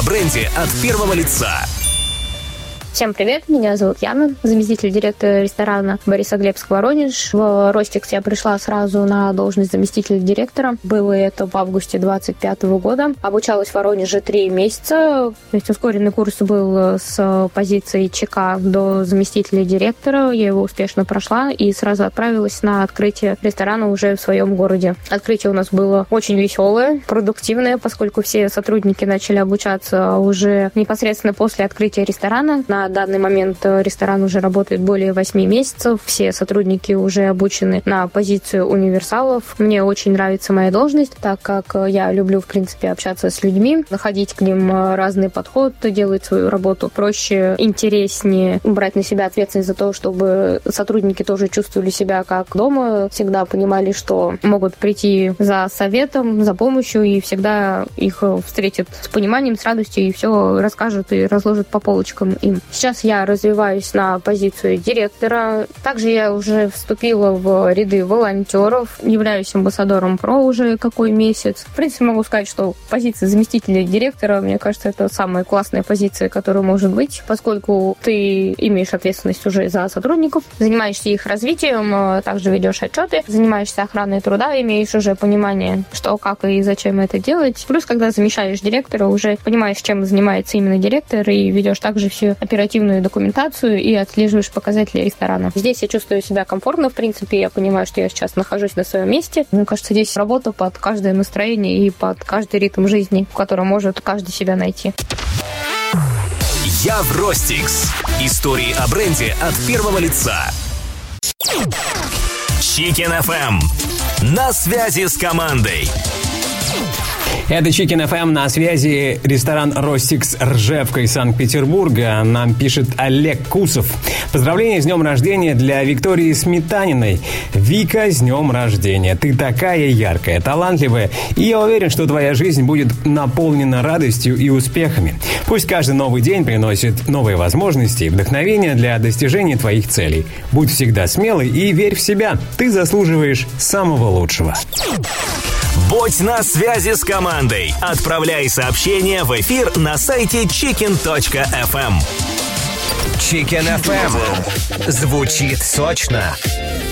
о бренде от первого лица. Всем привет, меня зовут Яна, заместитель директора ресторана Борисоглебск, Воронеж. В Ростикс я пришла сразу на должность заместителя директора. Было это в августе 2025 года. Обучалась в Воронеже 3 месяца. То есть ускоренный курс был с позиции ЧК до заместителя директора. Я его успешно прошла и сразу отправилась на открытие ресторана уже в своем городе. Открытие у нас было очень веселое, продуктивное, поскольку все сотрудники начали обучаться уже непосредственно после открытия ресторана. На данный момент ресторан уже работает более 8 месяцев. Все сотрудники уже обучены на позицию универсалов. Мне очень нравится моя должность, так как я люблю, в принципе, общаться с людьми, находить к ним разный подход, делать свою работу проще, интереснее, брать на себя ответственность за то, чтобы сотрудники тоже чувствовали себя как дома, всегда понимали, что могут прийти за советом, за помощью, и всегда их встретят с пониманием, с радостью, и все расскажут и разложат по полочкам им. Сейчас я развиваюсь на позицию директора. Также я уже вступила в ряды волонтеров, являюсь амбассадором ПРО уже какой месяц. В принципе, могу сказать, что позиция заместителя директора, мне кажется, это самая классная позиция, которая может быть, поскольку ты имеешь ответственность уже за сотрудников, занимаешься их развитием, также ведешь отчеты, занимаешься охраной труда, имеешь уже понимание, что, как и зачем это делать. Плюс, когда замещаешь директора, уже понимаешь, чем занимается именно директор, и ведешь также всю оперативную документацию и отслеживаешь показатели ресторана. Здесь я чувствую себя комфортно, в принципе, я понимаю, что я сейчас нахожусь на своем месте. Мне кажется, здесь работа под каждое настроение и под каждый ритм жизни, в котором может каждый себя найти. Я в Ростикс. Истории о бренде от первого лица. Chicken FM. На связи с командой. Это Chicken FM, на связи ресторан «Ростикс» Ржевка из Санкт-Петербурга. Нам пишет Олег Кусов. Поздравления с днем рождения для Виктории Сметаниной. Вика, с днем рождения. Ты такая яркая, талантливая. И я уверен, что твоя жизнь будет наполнена радостью и успехами. Пусть каждый новый день приносит новые возможности и вдохновение для достижения твоих целей. Будь всегда смелый и верь в себя. Ты заслуживаешь самого лучшего. Будь на связи с командой. Отправляй сообщения в эфир на сайте chicken.fm. Chicken FM. Звучит сочно